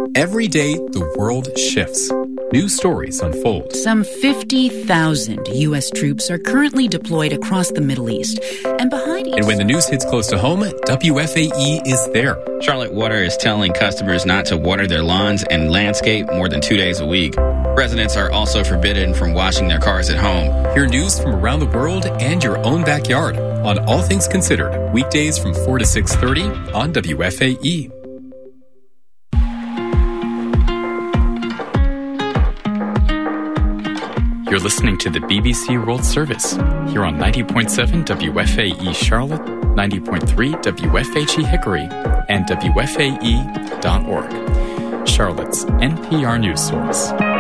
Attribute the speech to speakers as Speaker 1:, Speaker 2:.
Speaker 1: Every day, the world shifts. New stories unfold.
Speaker 2: Some 50,000 U.S. troops are currently deployed across the Middle East. And behind each...
Speaker 1: And when the news hits close to home, WFAE is there.
Speaker 3: Charlotte Water is telling customers not to water their lawns and landscape more than 2 days a week. Residents are also forbidden from washing their cars at home.
Speaker 1: Hear news from around the world and your own backyard on All Things Considered, weekdays from 4 to 6:30 on WFAE. You're listening to the BBC World Service here on 90.7 WFAE Charlotte, 90.3 WFHE Hickory, and WFAE.org, Charlotte's NPR news source.